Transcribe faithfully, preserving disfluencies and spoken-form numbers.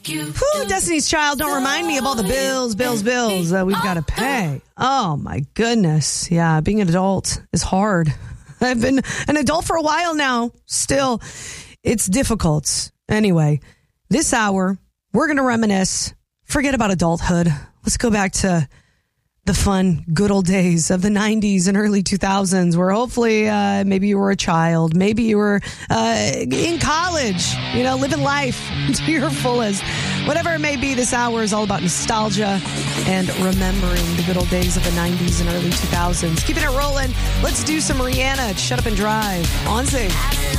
Whew, Destiny's Child, don't remind me of all the bills, bills, bills that we've got to pay. Oh, my goodness. Yeah, being an adult is hard. I've been an adult for a while now. Still, it's difficult. Anyway, this hour, we're going to reminisce. Forget about adulthood. Let's go back to the fun, good old days of the nineties and early two thousands, where hopefully uh, maybe you were a child, maybe you were uh, in college, you know, living life to your fullest. Whatever it may be, this hour is all about nostalgia and remembering the good old days of the nineties and early two thousands. Keeping it rolling. Let's do some Rihanna. Shut Up and Drive on Zing.